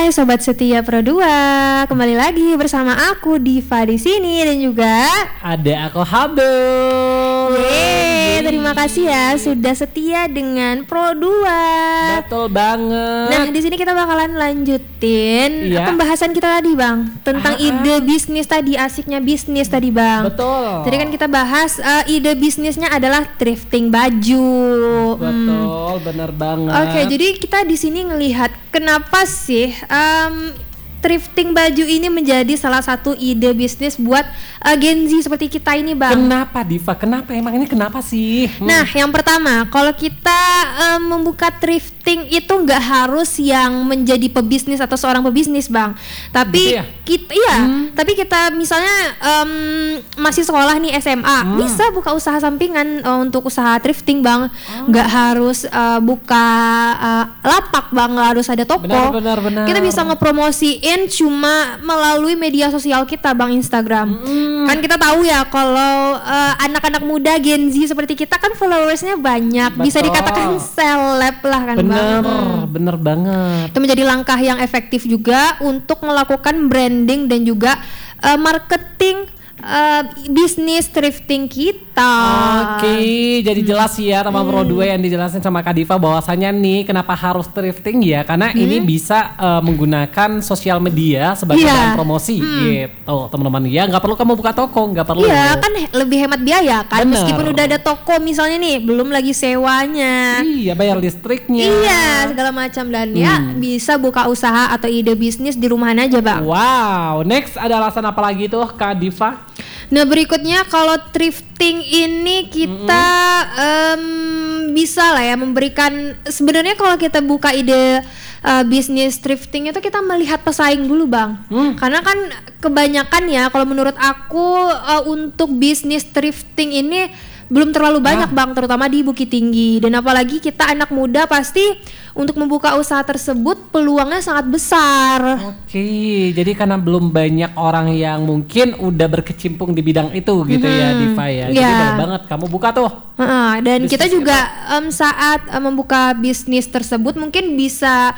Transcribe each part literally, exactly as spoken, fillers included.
Hai sobat setia Pro dua, kembali lagi bersama aku Diva di sini dan juga ada aku Habel. Yeay, terima kasih ya sudah setia dengan Pro dua. Betul banget. Nah, di sini kita bakalan lanjutin iya. pembahasan kita tadi, Bang, tentang Ah, ide ah. bisnis tadi, asiknya bisnis tadi, Bang. Betul. Tadi kan kita bahas uh, ide bisnisnya adalah thrifting baju. Betul, hmm. bener banget. Oke, jadi kita di sini ngelihat kenapa sih um, thrifting baju ini menjadi salah satu ide bisnis buat uh, Gen Z seperti kita ini, Bang. Kenapa, Diva? Kenapa? Emang ini kenapa sih? Hmm. Nah, yang pertama, kalau kita um, membuka thrifting itu nggak harus yang menjadi pebisnis atau seorang pebisnis, Bang. Tapi gitu ya? kita, iya. Hmm. Tapi kita misalnya um, masih sekolah nih S M A, Hmm. bisa buka usaha sampingan uh, untuk usaha thrifting, Bang. Oh. Nggak harus uh, buka uh, lapak, Bang. Nggak harus ada toko. Benar, benar, benar. Kita bisa ngepromosiin cuma melalui media sosial kita, Bang, Instagram. Hmm. Kan kita tahu ya kalau uh, anak-anak muda Gen Z seperti kita kan followersnya banyak. Bisa Betul. dikatakan seleb lah kan, bener, Bang. bener banget. Itu menjadi langkah yang efektif juga untuk melakukan branding dan juga uh, marketing uh, bisnis thrifting kita. Oke, jadi jelas ya teman Hmm. Pro dua yang dijelasin sama Kak Diva bahwasanya nih kenapa harus thrifting ya, karena Hmm. ini bisa uh, menggunakan sosial media sebagai Iya. bahan promosi gitu teman-teman ya. Nggak perlu kamu buka toko, nggak perlu. Iya kan he- lebih hemat biaya kan. Bener. Meskipun udah ada toko misalnya nih, belum lagi sewanya. Iya, bayar listriknya. Iya, segala macam dan ya Hmm. bisa buka usaha atau ide bisnis di rumahan aja, Bang. Wow, next ada alasan apa lagi tuh Kak Diva? Nah, berikutnya kalau thrifting ini kita em, bisa lah ya memberikan, sebenarnya kalau kita buka ide uh, bisnis thrifting itu kita melihat pesaing dulu, Bang. Hmm. Karena kan kebanyakan ya kalau menurut aku uh, untuk bisnis thrifting ini belum terlalu banyak, Ah. Bang, terutama di Bukit Tinggi. Dan apalagi kita anak muda, pasti untuk membuka usaha tersebut peluangnya sangat besar. Oke, jadi karena belum banyak orang yang mungkin udah berkecimpung di bidang itu gitu ya Diva ya. Jadi Iya. boleh banget kamu buka tuh. Heeh, dan Bisnis kita juga em, saat em, membuka bisnis tersebut mungkin bisa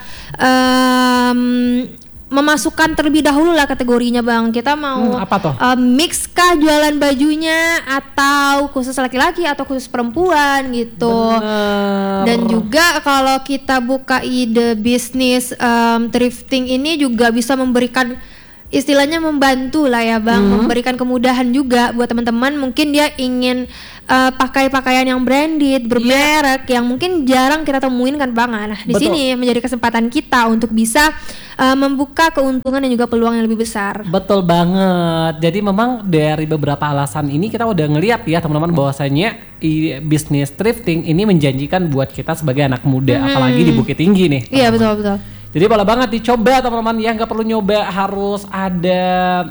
em, memasukkan terlebih dahulu lah kategorinya, Bang. Kita mau Hmm, apa tuh? em, mix kah jualan bajunya atau khusus laki-laki atau khusus perempuan gitu. Bener. Dan juga kalau kita buka ide bisnis em, thrifting ini juga bisa memberikan, istilahnya membantu lah ya, Bang, Hmm. memberikan kemudahan juga buat teman-teman. Mungkin dia ingin uh, pakai pakaian yang branded, bermerek, yang mungkin jarang kita temuin kan, Bang. Nah, di Betul. sini menjadi kesempatan kita untuk bisa uh, membuka keuntungan dan juga peluang yang lebih besar. Betul banget. Jadi memang dari beberapa alasan ini kita udah ngeliat ya teman-teman bahwasanya i- bisnis thrifting ini menjanjikan buat kita sebagai anak muda, apalagi di Bukit Tinggi nih. Iya, teman-teman. betul betul. Jadi boleh banget dicoba teman-teman ya, nggak perlu nyoba harus ada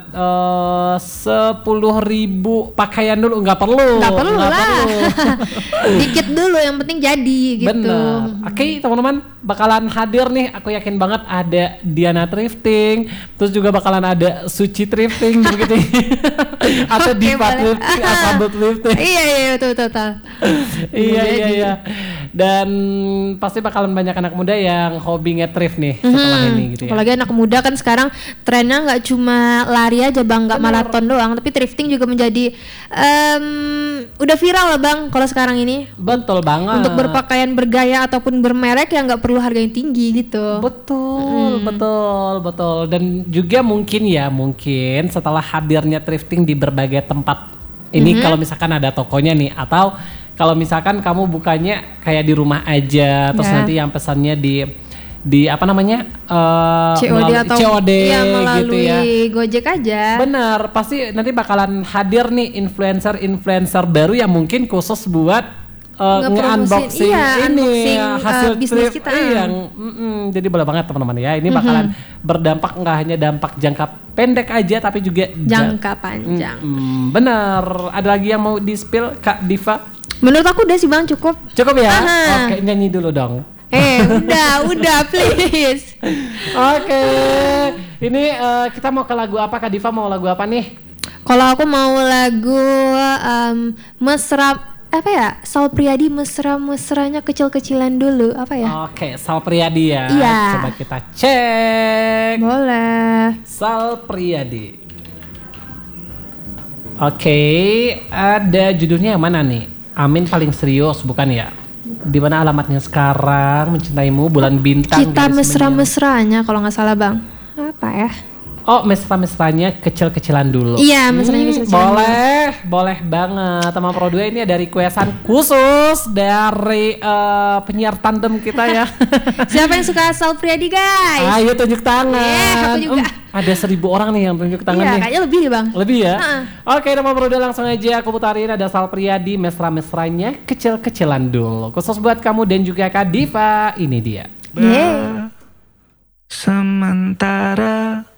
uh, sepuluh ribu pakaian dulu, nggak perlu. Nggak perlu nggak lah. perlu. Dikit dulu, yang penting jadi gitu. Bener. Oke teman-teman, bakalan hadir nih, aku yakin banget ada Diana Thrifting, terus juga bakalan ada Suci Thrifting begitu. Atau Oke, Diva boleh. Thrifting, atau Thrifting. Iya iya betul betul. betul. Iya Jadi. iya iya. Dan pasti bakalan banyak anak muda yang hobi nge-thrift nih setelah Hmm, ini gitu ya. apalagi anak muda kan sekarang trennya nggak cuma lari aja, Bang, nggak maraton doang, tapi thrifting juga menjadi em, udah viral lah, Bang, kalau sekarang ini. Betul banget. Untuk berpakaian bergaya ataupun bermerek yang nggak perlu harga yang tinggi gitu. Betul, betul, betul. Dan juga mungkin ya, mungkin setelah hadirnya thrifting di berbagai tempat ini, kalau misalkan ada tokonya nih, atau kalau misalkan kamu bukanya kayak di rumah aja, terus Ya. nanti yang pesannya di di apa namanya eh, C O D melalui- atau C O D ya, gitu melalui ya. Gojek aja. Benar, pasti nanti bakalan hadir nih influencer-influencer baru yang mungkin khusus buat uh, Ngepromosin, nge-unboxing iya, ini unboxing, hasil uh, bisnis thrift. kita. Iya, mm-mm. Jadi boleh banget teman-teman ya. Ini bakalan berdampak nggak hanya dampak jangka pendek aja, tapi juga Jangka panjang. Mm-mm. Benar. Ada lagi yang mau di-spill Kak Diva? Menurut aku udah sih, Bang, cukup. Cukup ya? Aha. Oke, nyanyi dulu dong. Eh, udah, udah, please. Oke. Ini uh, kita mau ke lagu apa Kak Diva? Mau lagu apa nih? Kalau aku mau lagu em, mesra apa ya? Sal Priadi mesra-mesranya kecil-kecilan dulu, apa ya? Oke, Sal Priadi ya. Iya. Coba kita cek. Boleh. Sal Priadi. Oke, ada judulnya yang mana nih? Amin paling serius, bukan ya? Di mana alamatnya sekarang? Mencintaimu, Bulan Bintang. Kita garis mesra-mesranya kalau nggak salah bang. Apa ya? Oh, mesra-mesranya kecil-kecilan dulu. Iya, mesranya kecil-kecilan Boleh, boleh banget. Teman Pro dua ini ada requestan khusus dari eh, penyiar tandem kita ya. Siapa yang suka Sal Priadi guys? Ayo tunjuk tangan. Yeah, aku juga. Em, ada seribu orang nih yang tunjuk tangan Iya, nih. kayaknya lebih deh bang. Lebih ya? Ha-ha. Oke, teman Pro dua langsung aja aku putarin. Ada Sal Priadi, mesra-mesranya kecil-kecilan dulu. Khusus buat kamu dan juga Kak Diva. Ini dia. Yeah. Sementara